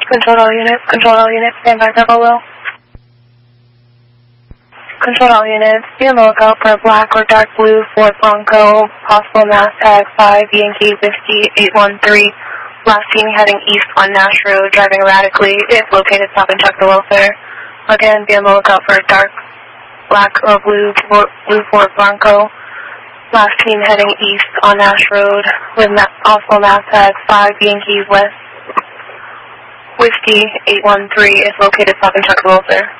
Control all units, stand by for Bolo. Control all units, be on the lookout for black or dark blue Ford Bronco, possible mass tag 5 Yankee Whiskey 813, last seen heading east on Nash Road, driving erratically, if located, stop and check the welfare. Again, be on the lookout for dark, black or blue Ford Bronco, last seen heading east on Nash Road, with possible mass tag 5 Yankee Whiskey 813, if located, stop and check the welfare.